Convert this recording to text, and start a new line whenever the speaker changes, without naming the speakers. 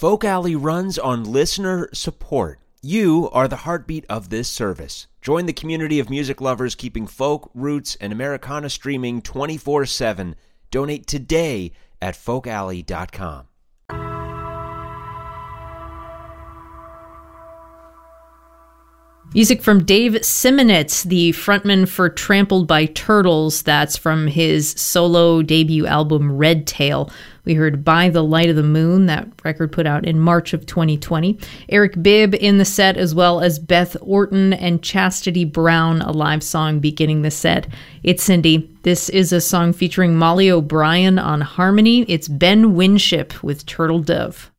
Folk Alley runs on listener support. You are the heartbeat of this service. Join the community of music lovers keeping folk, roots, and Americana streaming 24/7. Donate today at folkalley.com.
Music from Dave Simonitz, the frontman for Trampled by Turtles. That's from his solo debut album, Red Tail. We heard By the Light of the Moon, that record put out in March of 2020. Eric Bibb in the set, as well as Beth Orton and Chastity Brown, a live song beginning the set. It's Cindy. This is a song featuring Molly O'Brien on harmony. It's Ben Winship with Turtle Dove.